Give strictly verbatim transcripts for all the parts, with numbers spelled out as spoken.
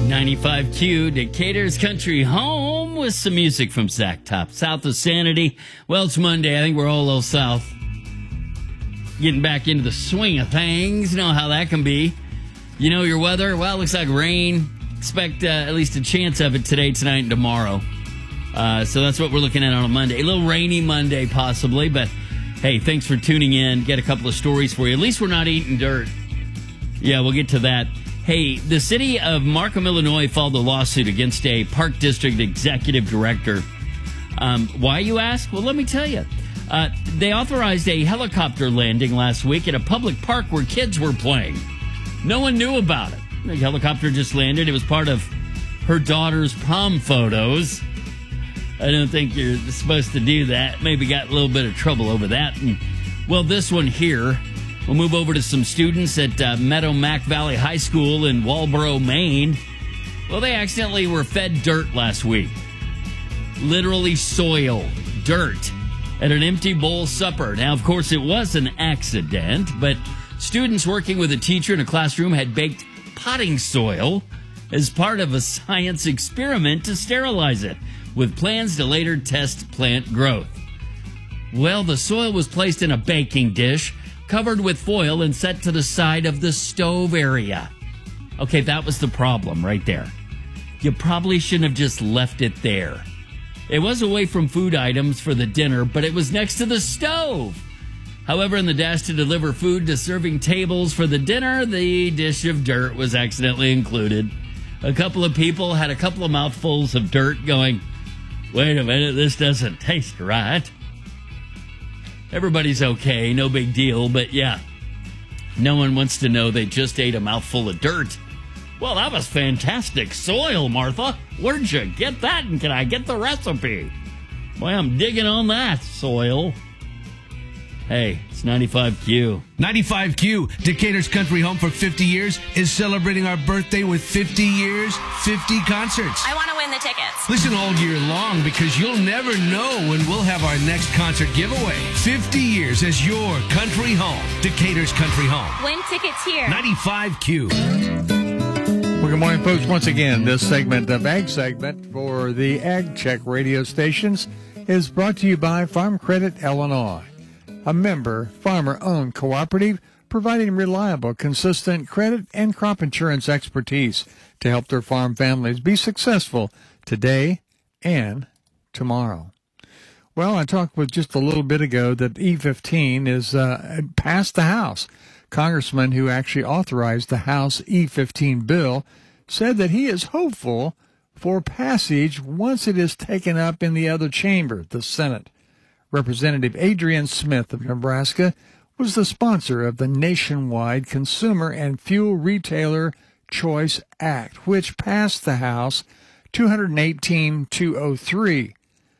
ninety-five Q, Decatur's Country Home, with some music from Zach Top. South of Sanity. Well, it's Monday. I think we're all a little south. Getting back into the swing of things. You know how that can be. You know your weather? Well, it looks like rain. Expect uh, at least a chance of it today, tonight, and tomorrow. Uh, so that's what we're looking at on a Monday. A little rainy Monday, possibly. But, hey, thanks for tuning in. Get a couple of stories for you. At least we're not eating dirt. Yeah, we'll get to that. Hey, the city of Markham, Illinois, filed a lawsuit against a Park District executive director. Um, why, you ask? Well, let me tell you. Uh, they authorized a helicopter landing last week at a public park where kids were playing. No one knew about it. The helicopter just landed. It was part of her daughter's prom photos. I don't think you're supposed to do that. Maybe got a little bit of trouble over that. And, well, this one here. We'll move over to some students at uh, Meadow Mac Valley High School in Walboro, Maine. Well, they accidentally were fed dirt last week. Literally soil, dirt, at an empty bowl supper. Now, of course, it was an accident, but students working with a teacher in a classroom had baked potting soil as part of a science experiment to sterilize it, with plans to later test plant growth. Well, the soil was placed in a baking dish, covered with foil, and set to the side of the stove area. Okay, that was the problem right there. You probably shouldn't have just left it there. It was away from food items for the dinner, but it was next to the stove. However, in the dash to deliver food to serving tables for the dinner, the dish of dirt was accidentally included. A couple of people had a couple of mouthfuls of dirt going, wait a minute, this doesn't taste right. Everybody's okay, no big deal, but yeah, no one wants to know they just ate a mouthful of dirt. Well, that was fantastic soil, Martha. Where'd you get that, and can I get the recipe? Boy, I'm digging on that, soil. Hey, it's ninety-five Q. ninety-five Q, Decatur's Country Home for fifty years, is celebrating our birthday with fifty years, fifty concerts. I want to win the tickets. Listen all year long, because you'll never know when we'll have our next concert giveaway. fifty years as your country home. Decatur's Country Home. Win tickets here. ninety-five Q. Well, good morning, folks. Once again, this segment of Ag Segment for the Ag Check radio stations is brought to you by Farm Credit Illinois, a member, farmer-owned cooperative providing reliable, consistent credit and crop insurance expertise to help their farm families be successful today and tomorrow. Well, I talked with just a little bit ago that E fifteen is uh, passed the House. Congressman who actually authorized the House E fifteen bill said that he is hopeful for passage once it is taken up in the other chamber, the Senate. Representative Adrian Smith of Nebraska was the sponsor of the nationwide Consumer and Fuel Retailer Choice Act, which passed the House two eighteen two oh three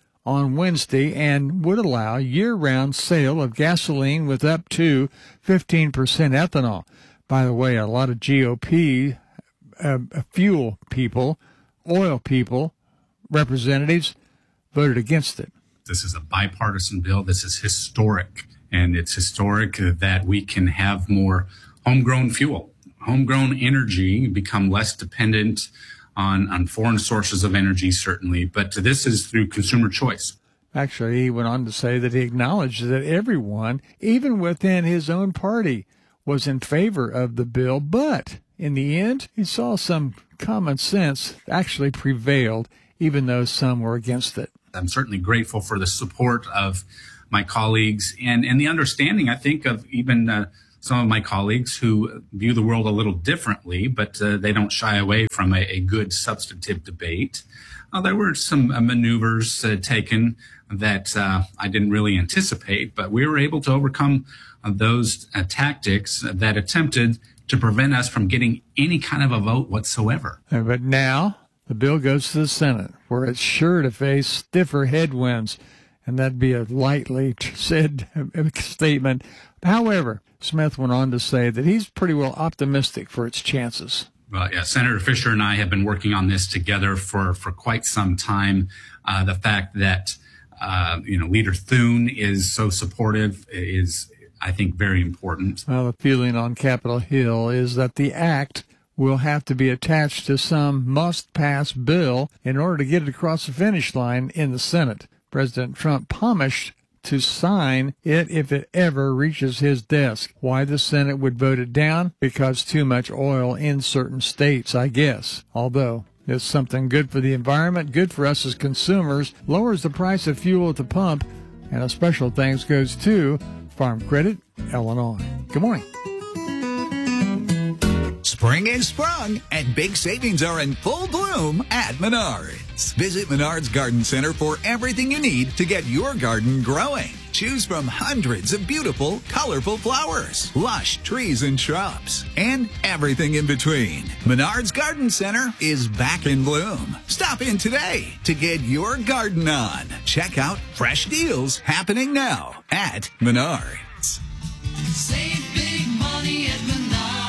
on Wednesday and would allow year-round sale of gasoline with up to fifteen percent ethanol. By the way, a lot of G O P uh, fuel people, oil people, representatives voted against it. This is a bipartisan bill. This is historic, and it's historic that we can have more homegrown fuel, homegrown energy, become less dependent on, on foreign sources of energy, certainly. But this is through consumer choice. Actually, he went on to say that he acknowledged that everyone, even within his own party, was in favor of the bill. But in the end, he saw some common sense actually prevailed, even though some were against it. I'm certainly grateful for the support of my colleagues and, and the understanding, I think, of even uh, some of my colleagues who view the world a little differently, but uh, they don't shy away from a, a good substantive debate. Uh, there were some uh, maneuvers uh, taken that uh, I didn't really anticipate, but we were able to overcome uh, those uh, tactics that attempted to prevent us from getting any kind of a vote whatsoever. But now the bill goes to the Senate, where it's sure to face stiffer headwinds, and that'd be a lightly said statement. However, Smith went on to say that he's pretty well optimistic for its chances. Well, yeah, Senator Fisher and I have been working on this together for, for quite some time. Uh, the fact that, uh, you know, Leader Thune is so supportive is, I think, very important. Well, the feeling on Capitol Hill is that the act will have to be attached to some must-pass bill in order to get it across the finish line in the Senate. President Trump promised to sign it if it ever reaches his desk. Why the Senate would vote it down? Because too much oil in certain states, I guess. Although it's something good for the environment, good for us as consumers, lowers the price of fuel at the pump, and a special thanks goes to Farm Credit, Illinois. Good morning. Spring is sprung, and big savings are in full bloom at Menards. Visit Menards Garden Center for everything you need to get your garden growing. Choose from hundreds of beautiful, colorful flowers, lush trees and shrubs, and everything in between. Menards Garden Center is back in bloom. Stop in today to get your garden on. Check out fresh deals happening now at Menards. Save big money at Menards.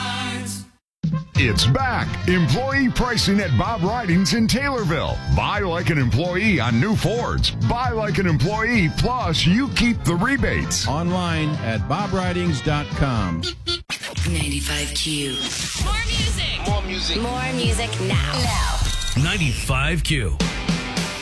It's back. Employee pricing at Bob Ridings in Taylorville. Buy like an employee on new Fords. Buy like an employee, plus you keep the rebates. Online at bob ridings dot com. ninety-five Q. More music. More music. More music now. Now. ninety-five Q.